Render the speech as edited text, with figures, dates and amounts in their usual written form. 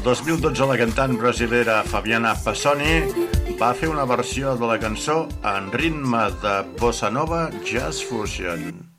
El 2012 la cantant brasilera Fabiana Passoni va fer una versió de la cançó en ritme de bossa nova jazz fusion.